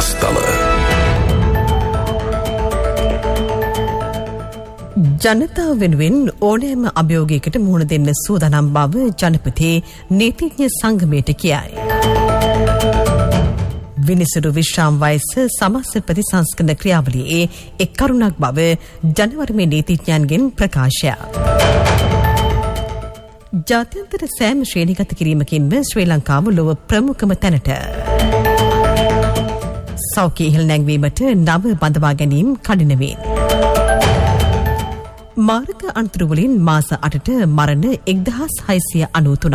සිරස්තල. ජනතාව වෙනුවෙන් ඕනෑම අභියෝගයකට මුහුණ දෙන්න සූදානම් බව ජනපති නීතිඥ සංගමයට කියයි. විනිසුරු විශ්‍රාම වයස සමස්ත ප්‍රතිසංස්කරණ ක්‍රියාවලියේ එක් කරුණක් බව ජනවරමේ නීතිඥයන්ගෙන් ප්‍රකාශයක්. ජාත්‍යන්තර සෑම ශ්‍රේණිගත කිරීමකින්ම ශ්‍රී ලංකාව ලොව ප්‍රමුඛම තැනට. සෞඛ්‍ය ඉහළ නැංවීමට නව බඳවා ගැනීම කඩිනවෙන්. මාර්ග අනතුරුවලින් මාස 8ට මරණ 1693ක්.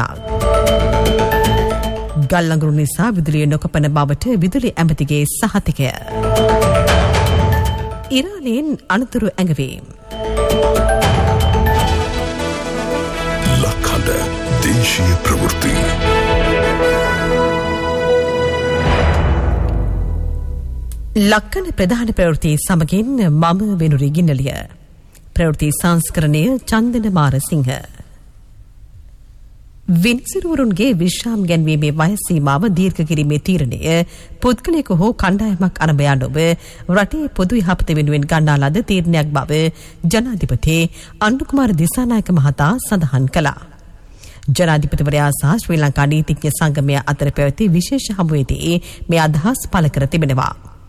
ගල්ලඟුරු නිසා විදුලිය නොකපන බවට විදුලි ඇමතිගේ සහතිකය. ඉරානයෙන් අනතුරු ඇඟවීම. ලක්හඬ දේශීය ප්‍රවෘත්ති. ලක්කන ප්‍රධාන ප්‍රවෘත්ති සමගින් මම වෙනුරි ගින්නලිය. ප්‍රවෘත්ති සංස්කරණය චන්දන මාරසිංහ. විනිසුරුවරුන්ගේ විශ්‍රාම ගැන්වීමේ වයස් සීමාව දීර්ඝ කිරීමේ තීරණය පුද්ගලයෙකු හෝ කණ්ඩායමක් අරඹයා නොව රටේ පොදු යහපත වෙනුවෙන් ගන්නා ලද තීරණයක් බව ජනාධිපති අනුකුමාර දිසානායක මහතා සඳහන් කළා. ජනාධිපතිවරයා සහ ශ්‍රී ලංකා නීතිඥ සංගමය අතර පැවති විශේෂ හමුවේදී මේ අදහස් පළ කර තිබෙනවා.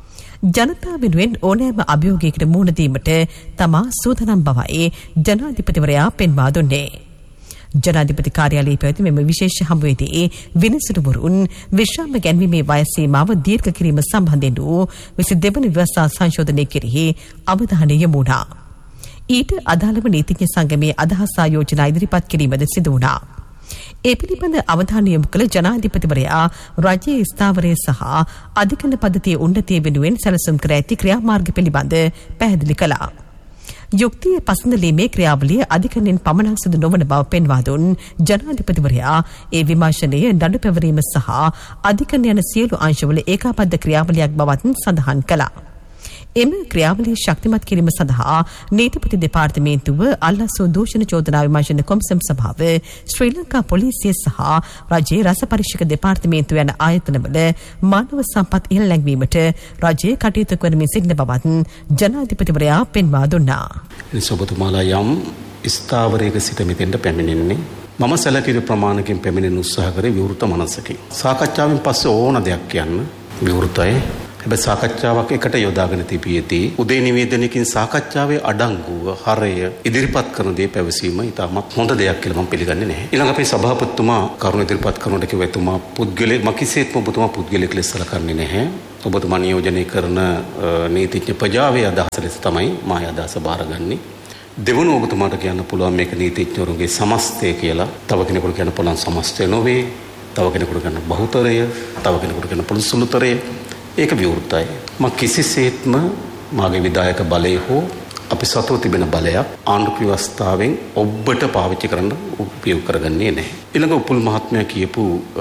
ජනතාව වෙනුවෙන් ඕනෑම අභියෝගයකට මුහුණ දීමට තමා සූදානම් බවයි ජනාධිපතිවරයා පෙන්වා දුන්නේ. ජනාධිපති කාර්යාලයේ පැවති මෙම විශේෂ හමුවේදී විනිසුරුවරුන් විශ්‍රාම ගැන්වීමේ වයස් සීමාව දීර්ඝ කිරීම සම්බන්ධයෙන් වූ 22 වන ව්‍යවස්ථා සංශෝධනය කෙරෙහි අවධානය යොමු වුණා. ඊට අදාළව නීතිඥ සංගමේ අදහස් ආයෝජනා ඉදිරිපත් කිරීමද සිදු වුණා. ඒ පිළිබඳ අවධානය යොමු කළ ජනාධිපතිවරයා රජයේ ස්ථාවරය සහ අධිකරණ පද්ධතියේ උන්නතිය වෙනුවෙන් සැලසුම් කර ඇති ක්‍රියාමාර්ග පිළිබඳ පැහැදිලි කළා. යුක්තිය පසඳලීමේ ක්‍රියාවලිය අධිකරණයෙන් පමණක් සිදු නොවන බව පෙන්වා දුන් ජනාධිපතිවරයා ඒ විමර්ශනය නඩු පැවරීම සහ අධිකරණ යන සියලු අංශවල ඒකාබද්ධ ක්‍රියාවලියක් බවත් සඳහන් කළා. එම ක්‍රියාවලිය ශක්තිමත් කිරීම සඳහා නීතිපති දෙපාර්තමේන්තුව අල්ලසෝ දූෂණ චෝදනා විමර්ශන කොමිසම් සභාව ශ්‍රී ලංකා පොලිසිය සහ රජයේ රස පරීක්ෂක දෙපාර්තමේන්තුව යන ආයතනවල මානව සම්පත් ඉහළ නැංවීමට රජයේ කටයුතු කරමින් සිටින බවත් ජනාධිපතිවරයා පෙන්වා දුන්නා. ඔබතුමාලා යම් ස්ථාවරයක සිට මෙතෙන්ට පැමිණෙන්නේ මම සැලකිලි ප්‍රමාණකින් පැමිණෙන උත්සාහ කරේ විවෘත මනසකින්. සාකච්ඡාවෙන් පස්සේ ඕන දෙයක් කියන්න විවෘතයි. හැබැයි සාකච්ඡාවක් එකට යොදාගෙන තිබියදී උදේ නිවේදනයකින් සාකච්ඡාවේ අඩංගුව හරය ඉදිරිපත් කරන දේ පැවසීම ඉතාමත් හොඳ දෙයක් කියලා මම පිළිගන්නේ නැහැ. ඊළඟ අපේ සභාපතිතුමා කරුණ ඉදිරිපත් කරනකොට කිව්වා එතුමා පුද්ගලෙක් කිසිසේත්ම ඔබතුමා පුද්ගලෙක් ලෙස සලකන්නේ නැහැ. ඔබතුමා නියෝජනය කරන නීතිඥ ප්‍රජාවේ අදහස ලෙස තමයි මා අදහස බාරගන්නේ. දෙවනුව ඔබතුමාට කියන්න පුළුවන් මේක නීතිඥවරුන්ගේ සමස්තය කියලා. තව කෙනෙකුට කියන්න පුළුවන් සමස්තය නොවේ. තව කෙනෙකුට කියන්න බහුතරය. තව කෙනෙකුට කියන්න පුළුවන් සුළුතරය. ඒක විවෘතයි. මම කිසිසේත්ම මාගේ විධායක බලය හෝ අපි සතුව තිබෙන බලයක් ආණ්ඩුක්‍රීය ව්‍යවස්ථාවෙන් ඔබට පාවිච්චි කරන්න උපයෝග කරගන්නේ නැහැ. ඊළඟ උපුල් මහත්මයා කියපු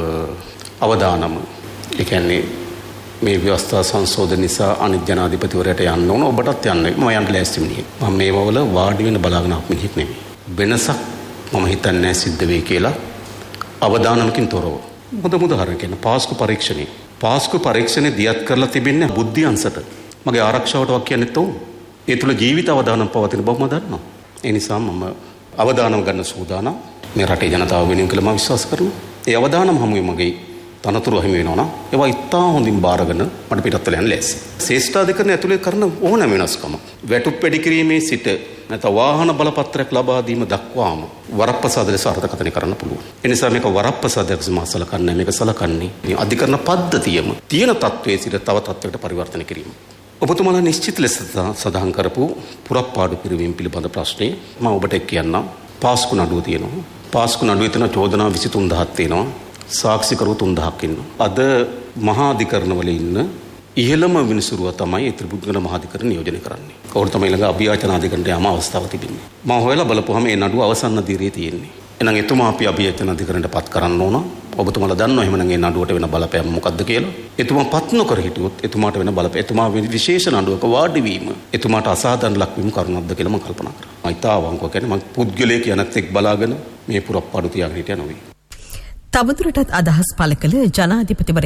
අවදානම ඒ කියන්නේ මේ ව්‍යවස්ථා සංශෝධන නිසා අනිත් ජනාධිපතිවරයාට යන්න ඕන ඔබටත් යන්න. මම යන්න ලෑස්ති මිනිහෙක්. මම මේවවල වාඩි වෙන බලාගෙන ආපු මිනිහෙක් නෙමෙයි. වෙනසක් මම හිතන්නේ නැහැ සිද්ධ වෙයි කියලා අවදානමකින් තොරව. හොඳ උදාහරණයක් කියන පාස්කු පරීක්ෂණේ. පාස්කු පරීක්ෂණේ දියත් කරලා තිබෙන්නේ බුද්ධි අංශට. මගේ ආරක්ෂාවටවත් කියන්නේ තෝ. ඒ තුල ජීවිත අවදානම් පවතින බව මම දන්නවා. ඒ නිසා මම අවදානම් ගන්න සූදානම්. මේ රටේ ජනතාව වෙනුවෙන් කියලා මම විශ්වාස කරනවා. ඒ අවදානම් හැමුවේ මගේ තනතුරු හිමි වෙනවා නම් ඒවා ඉතා හොඳින් බාරගෙන මට පිටත් වෙලා යන්න ලෑස්ති. ශ්‍රේෂ්ඨාධිකරණය ඇතුලේ කරන ඕනෑම වෙනස්කම වැටුප් වැඩි කිරීමේ සිට නැත්නම් වාහන බලපත්‍රයක් ලබා දීම දක්වාම වරප්‍රසාද ලෙස අර්ථකථනය කරන්න පුළුවන්. ඒ නිසා මේක වරප්‍රසාදයක් සලකන්නේ මේක සලකන්නේ මේ අධිකරණ පද්ධතියම තියෙන තත්වයේ සිට තව තත්වයකට පරිවර්තන කිරීම. ඔබතුමාලා නිශ්චිත ලෙස සඳහන් කරපු පුරප්පාඩු පිරිවීම පිළිබඳ ප්‍රශ්නේ මම ඔබට කියන්නම්. පාස්කු නඩුව තියෙනවා. පාස්කු නඩුවේ තියෙන චෝදනා 23000ක් තියෙනවා. සාක්ෂිකරු 3000ක් ඉන්නවා. අද මහා අධිකරණවල ඉන්න ඉහළම විනිසුරුව තමයි ත්‍රිපුද්ගල මහා අධිකරණ නියෝජනය කරන්නේ. කවුරු තමයි ළඟ අභියාචන අධිකරණයට යම අවස්ථාවක් තිබෙන්නේ. මම හොයලා බලපුවම මේ නඩුව අවසන් දිරියේ තියෙන්නේ. එහෙනම් එතුමා අපි අභියාචන අධිකරණයට පත් කරන්න ඕන. ඔබතුමාලා දන්නවා එහෙනම් මේ නඩුවට වෙන බලපෑම මොකක්ද කියලා. එතුමා පත් නොකර හිටියොත් එතුමාට වෙන බලපෑම එතුමා විශේෂ නඩුවක වාඩි වීම එතුමාට අසාධාරණ ලක්වීම කරුණක්ද කියලා මම කල්පනා කරා. මම ඉතාවංකව කියන්නේ මම පුද්ගලයෙක් යනත් එක් බලාගෙන මේ පුරප්පාඩු තියාගෙන හිටියා නොවේ. තවදුරටත් අදහස් පළ කළ ජනාධිපතිවරයා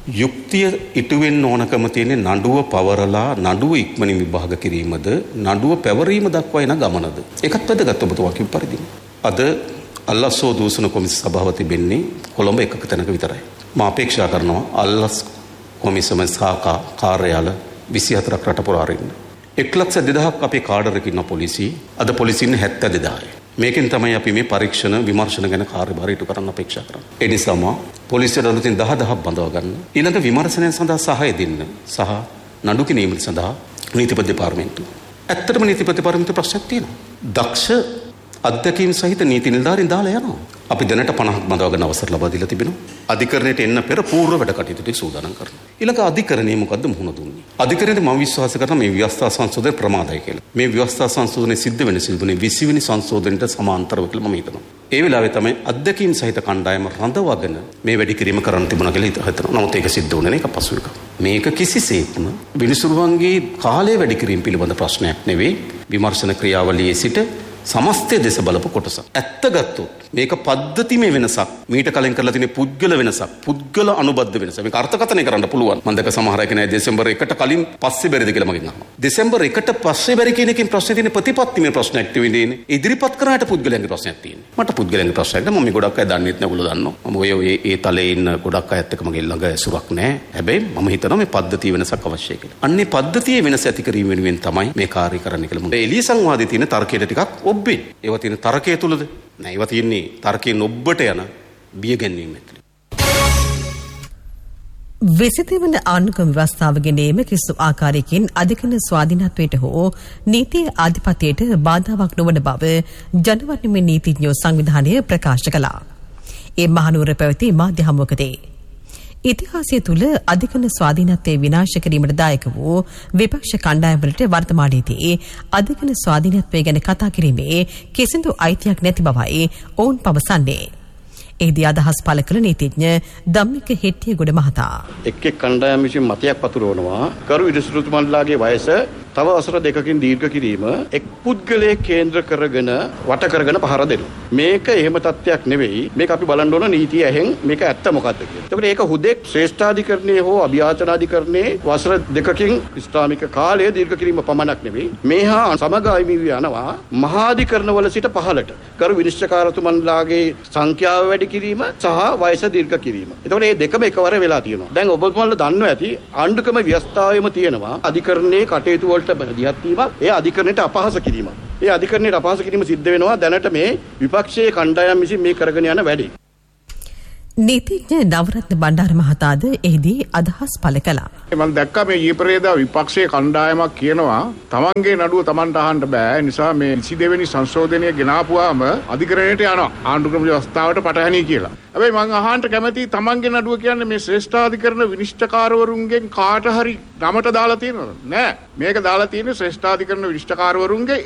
යුක්තිය ඉටු වෙන්න ඕනකම තියෙන්නේ නඩුව පවරලා නඩුව ඉක්මනින් විභාග කිරීමද නඩුව පැවරීම දක්වා එන ගමනද. ඒකත් වැදගත් ඔබතුමා කිව්ව පරිදි. අද අල්ලස්සෝ දූෂණ කොමිසම සභාව තිබෙන්නේ කොළඹ එකක තැනක විතරයි. මා අපේක්ෂා කරනවා අල්ලස් කොමිසම සාකා කාර්යාල 24ක් රට පුරා ඉන්න. 1,02,000ක් අපේ කාඩර් එකේ ඉන්න පොලිසිය අද පොලිසිය ඉන්නේ 72,000යි. මේකෙන් තමයි අපි මේ පරීක්ෂණ විමර්ශන ගැන කාර්යභාරය ඉටු කරන්න අපේක්ෂා කරන්නේ. ඒ නිසාම පොලිසියට අලුතින් 10,000ක් බඳව ගන්න. ඊළඟ විමර්ශනය සඳහා සහාය දෙන්න සහ නඩු කිරීම සඳහා නීතිපති දෙපාර්තමේන්තුව. ඇත්තටම නීතිපති දෙපාර්තමේන්තුව ප්‍රශ්නයක් තියෙනවා. දක්ෂ අධ්‍යක්ෂින් සහිත නීති නිලධාරීන් දාලා යනවා. අපි දැනට 50ක් බඳව ගන්න අවසර ලබා දීලා තිබෙනවා. අධිකරණයට එන්න පෙර පූර්ව වැඩ කටයුතු ටික සූදානම් කරනවා. ඊළඟ අධිකරණයේ මොකද්ද මුහුණ දුන්නේ? අධිකරණයට මම විශ්වාස කරනවා මේ ව්‍යවස්ථා සංශෝධනය ප්‍රමාදයි කියලා. මේ ව්‍යවස්ථා සංශෝධනය සිද්ධ වෙන සිදුනේ 20 වෙනි සංශෝධනයට සමාන්තරව කියලා මම හිතනවා. ඒ වෙලාවේ තමයි අධ්‍යක්ෂින් සහිත කණ්ඩායම රඳවගෙන මේ වැඩි කිරීම කරන්න තිබුණා කියලා හිතනවා. නමුත් ඒක සිද්ධ වුණේ නැහැ. ඒක පසු එක. මේක කිසිසේත්ම විනිසුරුවන්ගේ කාලය වැඩි කිරීම පිළිබඳ ප්‍රශ්නයක් නෙවෙයි. විමර්ශන ක්‍රියාවලියේ සිට සමස්තය දෙස බලපු කොටසක්. ඇත්ත ගත්තොත් මේක පද්ධතිමය වෙනසක්. මීට කලින් කරලා තියෙන පුද්ගල වෙනසක්. පුද්ගල අනුබද්ධ වෙනසක්. මේක අර්ථකථනය කරන්න පුළුවන්. මම දැක සමහර අය කියන්නේ දෙසැම්බර් 1ට කලින් පස්සේ බැරිද කියලා මගෙන් අහනවා. දෙසැම්බර් 1ට පස්සේ බැරි කියන එකෙන් ප්‍රශ්නේ තියෙන්නේ ප්‍රතිපත්තිමය ප්‍රශ්නයක් තියෙන්නේ. ඉදිරිපත් කරාට පුද්ගලයන්ගේ ප්‍රශ්නයක් තියෙන්නේ. මට පුද්ගලයන්ගේ ප්‍රශ්නයක් නෑ. මම මේ ගොඩක් අය දන්නේත් නෑ. ඔයගොල්ලෝ දන්නවා. මම ඔය ඒ තලයේ ඉන්න ගොඩක් අයත් එක්ක මගේ ළඟ ඇසුරක් නෑ. හැබැයි මම හිතනවා මේ පද්ධතිය වෙනසක් අවශ්‍යයි කියලා. අන්නේ පද්ධතියේ වෙනස ඇති කිරීම වෙනුවෙන් තමයි මේ කාර්ය කරන්න කියලා. මොකද එළිය සංවාදයේ තියෙන තර්කයට ටිකක් ඔබ්බේ. ඒවා තියෙන තර්කයේ තුලද? නෑ ඒවා තියෙන්නේ තර්කයෙන් ඔබ්බට යන බිය ගැනීම ඇතුළේ. විසිතවන ආණ්ඩුක්‍රම ව්‍යවස්ථාව ගෙනීම කිසිදු ආකාරයකින් අධිකරණ ස්වාධීනත්වයට හෝ නීතිය ආධිපත්‍යයට බාධාවක් නොවන බව ජනවර්ණමය නීතිඥයෝ සංවිධානය ප්‍රකාශ කළා. ඒ මහනුවර පැවති මාධ්‍ය හමුවකදී ඉතිහාසය තුළ අධිකරණ ස්වාධීනත්වය විනාශ කිරීමට දායක වූ විපක්ෂ කණ්ඩායම්වලට වර්තමානයේදී අධිකරණ ස්වාධීනත්වය ගැන කතා කිරීමේ කිසිදු අයිතියක් නැති බවයි ඔවුන් පවසන්නේ. එහිදී අදහස් පළ කළ නීතිඥ ධම්මික හෙට්ටියගොඩ මහතා එක් කණ්ඩායම් විසින් මතයක් පතුරවනවා කරු විනිසුරුතුමන්ලාගේ වයස තව වසර දෙකකින් දීර්ඝ කිරීම එක් පුද්ගලයෙක් කේන්ද්‍ර කරගෙන වට කරගෙන පහර දෙනවා. මේක එහෙම තත්ත්වයක් නෙවෙයි. මේක අපි බලන්න ඕන නීතිය ඇහෙන් මේක ඇත්ත මොකද්ද කියලා. එතකොට ඒක හුදෙක් ශ්‍රේෂ්ඨාධිකරණයේ හෝ අභියාචනාධිකරණයේ වසර දෙකකින් ඉස්ලාමික කාලය දීර්ඝ කිරීම පමණක් නෙවෙයි. මේ හා සමගාමීව යනවා මහාධිකරණවල සිට පහළට කරු විනිශ්චයකාරතුමන්ලාගේ සංඛ්‍යාව වැඩි කිරීම සහ වයස දීර්ඝ කිරීම. එතකොට මේ දෙකම එකවර වෙලා තියෙනවා. දැන් ඔබතුමන්ලා දන්නවා ඇති ආණ්ඩුක්‍රම ව්‍යවස්ථාවෙම තියෙනවා අධිකරණයේ කටයුතු වලට දිහත් වීම ඒ අධිකරණයට අපහාස කිරීම. ඒ අධිකරණයට අපහාස කිරීම සිද්ධ වෙනවා දැනට මේ විපක්ෂයේ කණ්ඩායම් විසින් මේ කරගෙන යන වැඩේ. නීතිඥ නවරත්න බණ්ඩාර මහතාද එහිදී අදහස් පළ කළා. මම දැක්කා මේ ඊපරේදා විපක්ෂයේ කණ්ඩායමක් කියනවා තමන්ගේ නඩුව තමන්ට අහන්න බෑ. ඒ නිසා මේ 22 වෙනි සංශෝධනය ගෙනාපුවාම අධිකරණයට යනවා. ආණ්ඩුක්‍රම ව්‍යවස්ථාවට පටහැනි කියලා. හැබැයි මම අහන්න කැමතියි තමන්ගේ නඩුව කියන්නේ මේ ශ්‍රේෂ්ඨාධිකරණ විනිශ්චයකාරවරුන්ගෙන් කාට හරි නමට දාලා තියෙනවද? නෑ. මේක දාලා තියෙන්නේ ශ්‍රේෂ්ඨාධිකරණ විනිශ්චයකාරවරුන්ගේ